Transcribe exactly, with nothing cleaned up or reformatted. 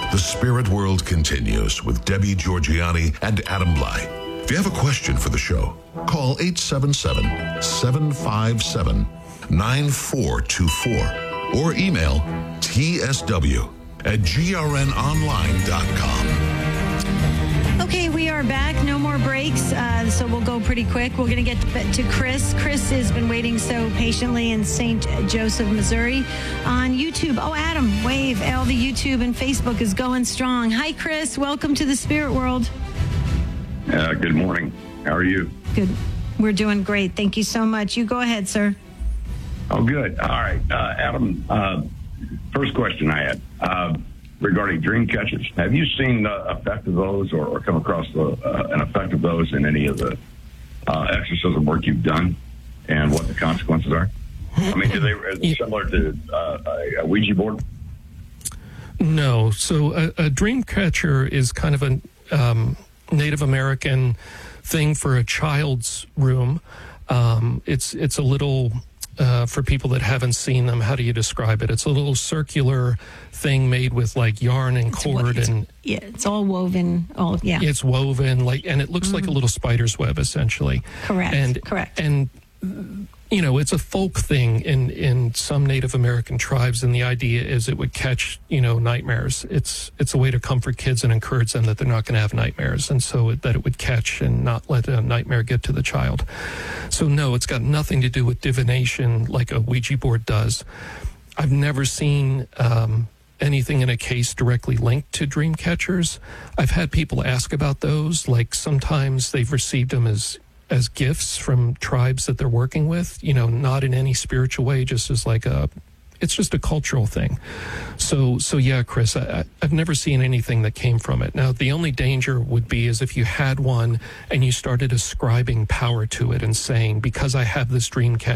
The Spirit World continues with Debbie Georgiani and Adam Blai. If you have a question for the show, call eight seven seven, seven five seven, nine four two four or email t s w at g r n online dot com. Okay, we are back. No more breaks, uh, so we'll go pretty quick. We're going to get to Chris. Chris has been waiting so patiently in Saint Joseph, Missouri on YouTube. Oh, Adam, wave. All the YouTube and Facebook is going strong. Hi, Chris. Welcome to the Spirit World. Uh, good morning. How are you? Good. We're doing great. Thank you so much. You go ahead, sir. Oh, good. All right. Uh, Adam, uh, first question I had. Uh, regarding dream catchers. Have you seen the effect of those or, or come across the, uh, an effect of those in any of the uh, exorcism work you've done and what the consequences are? I mean, do they, is it similar to uh, a, a Ouija board? No. So a, a dream catcher is kind of a um, Native American thing for a child's room. Um, it's, it's a little... Uh, for people that haven't seen them, how do you describe it? It's a little circular thing made with like yarn and cord, it's, and yeah, it's all woven. All yeah, it's woven like, and it looks mm-hmm. like a little spider's web essentially. Correct. And correct. And you know, it's a folk thing in in some Native American tribes, and the idea is it would catch you know nightmares. It's it's a way to comfort kids and encourage them that they're not going to have nightmares, and so it, that it would catch and not let a nightmare get to the child. So no, it's got nothing to do with divination like a Ouija board does. I've never seen um, anything in a case directly linked to dream catchers. I've had people ask about those, like sometimes they've received them as as gifts from tribes that they're working with, you know, not in any spiritual way, just as like a, it's just a cultural thing. So, so yeah, Chris, I, I've never seen anything that came from it. Now, the only danger would be is if you had one and you started ascribing power to it and saying, because I have this dream catcher,